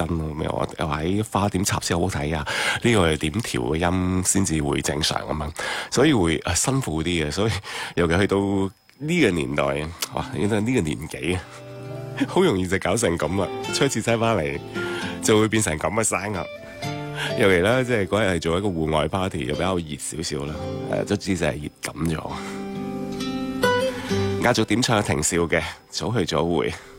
分咯。咁又話啲花點插先好睇啊？呢個係點調嘅音先至會正常咁樣，所以會辛苦啲嘅。所以尤其去到呢個年代，哇！呢個年紀啊，好容易就搞成咁啦。吹次西翻嚟就會變成咁嘅聲啊！尤其咧，即係嗰日係做一個戶外 party，又比較熱少少啦。卒之就係熱感咗。壓軸點唱係停笑嘅，早去早回。